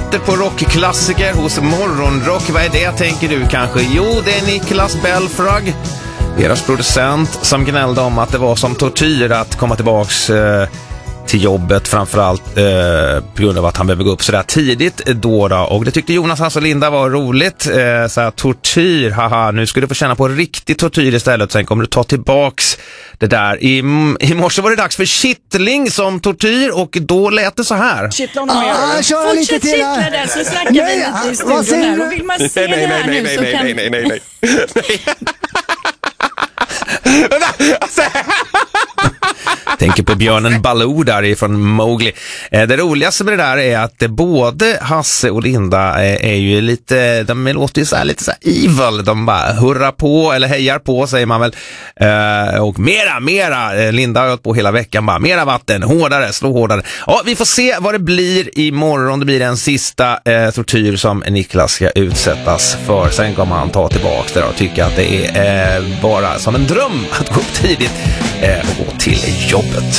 sitter på rockklassiker hos Morgonrock. Vad är det, tänker du kanske? Jo, det är Niklas Belfrage, deras producent, som gnällde om att det var som tortyr att komma tillbaks till jobbet, framförallt på grund av att han behöver gå upp så där tidigt då. Och det tyckte Jonas, Hans och Linda var roligt. Så här, tortyr, haha, nu ska du få känna på riktig tortyr istället. Sen kommer du ta tillbaks det där. I morse var det dags för kittling som tortyr, och då lät det så här. Kittla honom mer. Kör lite till kittla där, så snackar vi lite i studion här. Och vill man se det här nu så kan... Nej. Tänker på björnen Baloo därifrån Mowgli. Det roligaste med det där är att både Hasse och Linda är ju lite, de låter ju så här, lite så här evil. De bara hurrar på, eller hejar på, säger man väl. Och mera. Linda har hållit på hela veckan, bara mera vatten, hårdare, slå hårdare. Ja, vi får se vad det blir imorgon. Det blir en sista tortyr som Niklas ska utsättas för. Sen kommer han ta tillbaka det och tycka att det är bara som en dröm att gå upp tidigt och gå till jobbet.